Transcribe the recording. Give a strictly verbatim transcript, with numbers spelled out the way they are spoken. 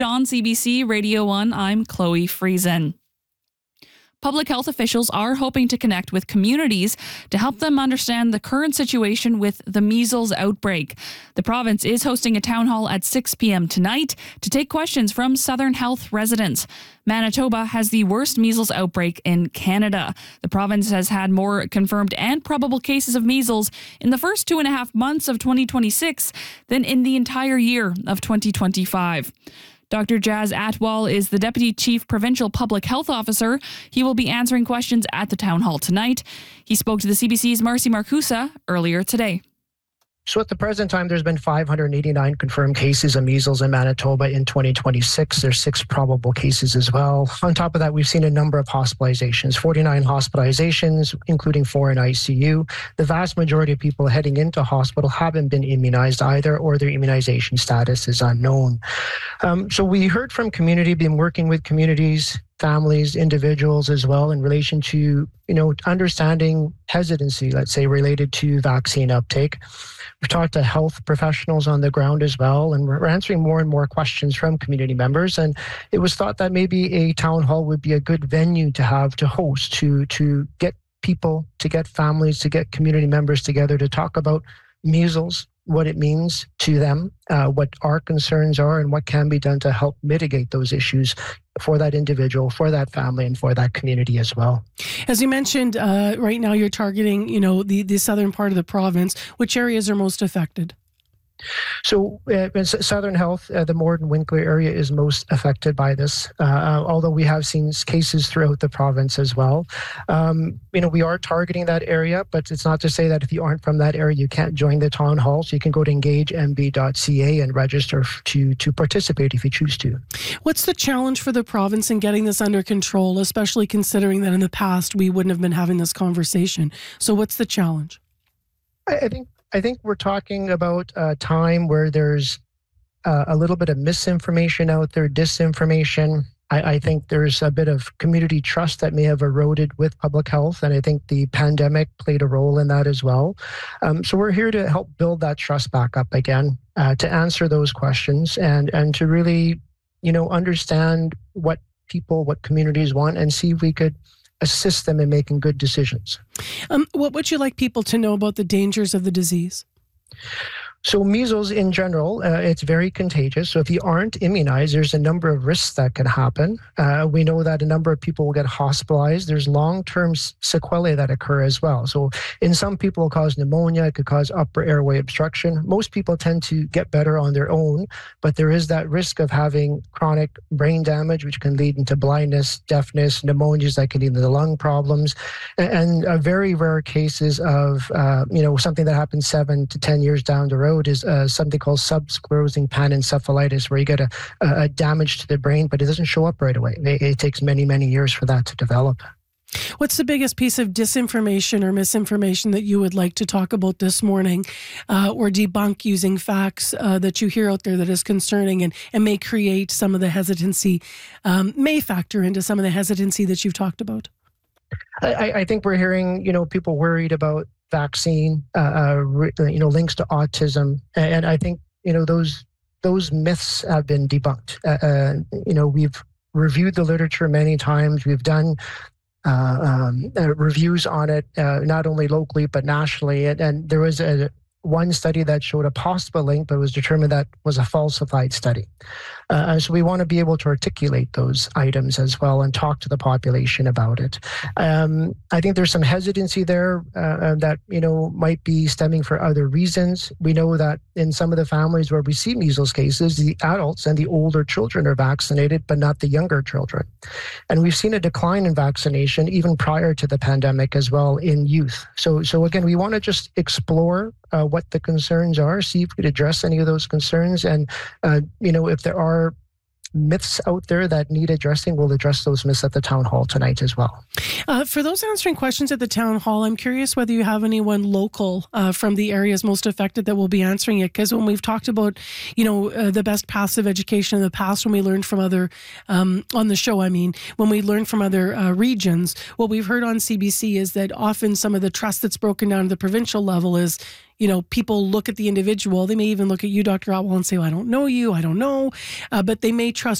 On C B C Radio one, I'm Chloe Friesen. Public health officials are hoping to connect with communities to help them understand the current situation with the measles outbreak. The province is hosting a town hall at six p.m. tonight to take questions from Southern Health residents. Manitoba has the worst measles outbreak in Canada. The province has had more confirmed and probable cases of measles in the first two and a half months of twenty twenty-six than in the entire year of twenty twenty-five. Doctor Jas Atwal is the Deputy Chief Provincial Public Health Officer. He will be answering questions at the town hall tonight. He spoke to the C B C's Marcy Marcusa earlier today. So at the present time, there's been five hundred eighty-nine confirmed cases of measles in Manitoba in twenty twenty-six. There's six probable cases as well. On top of that, we've seen a number of hospitalizations, forty-nine hospitalizations, including four in I C U. The vast majority of people heading into hospital haven't been immunized either, or their immunization status is unknown. Um, so we heard from community, been working with communities, families, individuals as well in relation to, you know, understanding hesitancy, let's say, related to vaccine uptake. We've talked to health professionals on the ground as well, and we're answering more and more questions from community members. And it was thought that maybe a town hall would be a good venue to have to host, to, to get people, to get families, to get community members together to talk about measles, what it means to them, uh, what our concerns are, and what can be done to help mitigate those issues for that individual, for that family, and for that community as well. As you mentioned, uh, right now you're targeting, you know, the, the southern part of the province. Which areas are most affected? So uh, in Southern Health, uh, the Morden Winkler area is most affected by this, uh, although we have seen cases throughout the province as well. Um, you know, we are targeting that area, but it's not to say that if you aren't from that area, you can't join the town hall. So you can go to engage m b dot c a and register to, to participate if you choose to. What's the challenge for the province in getting this under control, especially considering that in the past we wouldn't have been having this conversation? So what's the challenge? I, I think I think we're talking about a time where there's uh, a little bit of misinformation out there, disinformation. I, I think there's a bit of community trust that may have eroded with public health, and I think the pandemic played a role in that as well. Um, so we're here to help build that trust back up again, uh, to answer those questions and, and to really, you know, understand what people, what communities want, and see if we could assist them in making good decisions. Um, what would you like people to know about the dangers of the disease? So measles in general, uh, it's very contagious. So if you aren't immunized, there's a number of risks that can happen. Uh, we know that a number of people will get hospitalized. There's long-term sequelae that occur as well. So in some people, it will cause pneumonia. It could cause upper airway obstruction. Most people tend to get better on their own, but there is that risk of having chronic brain damage, which can lead into blindness, deafness, pneumonias that can lead into lung problems, and, and uh, very rare cases of, uh, you know, something that happens seven to ten years down the road is uh, something called subsclerosing panencephalitis, where you get a, a damage to the brain, but it doesn't show up right away. It, it takes many, many years for that to develop. What's the biggest piece of disinformation or misinformation that you would like to talk about this morning, uh, or debunk using facts uh, that you hear out there that is concerning and, and may create some of the hesitancy, um, may factor into some of the hesitancy that you've talked about? I, I think we're hearing, you know, people worried about vaccine, uh, uh, you know, links to autism, and I think, you know, those those myths have been debunked. Uh, uh, you know, we've reviewed the literature many times. We've done uh, um, uh, reviews on it, uh, not only locally but nationally. And, and there was a one study that showed a possible link, but it was determined that was a falsified study. Uh, so we want to be able to articulate those items as well and talk to the population about it. Um, I think there's some hesitancy there uh, that, you know, might be stemming for other reasons. We know that in some of the families where we see measles cases, the adults and the older children are vaccinated, but not the younger children. And we've seen a decline in vaccination even prior to the pandemic as well in youth. So, so again, we want to just explore uh, what the concerns are, see if we could address any of those concerns. And, uh, you know, if there are myths out there that need addressing, we'll address those myths at the town hall tonight as well. Uh, for those answering questions at the town hall, I'm curious whether you have anyone local uh, from the areas most affected that will be answering it. Because when we've talked about, you know, uh, the best passive education in the past, when we learned from other, um, on the show, I mean, when we learned from other uh, regions, what we've heard on C B C is that often some of the trust that's broken down at the provincial level is, you know, people look at the individual. They may even look at you, Doctor Otwell, and say, well, I don't know you. I don't know. Uh, but they may trust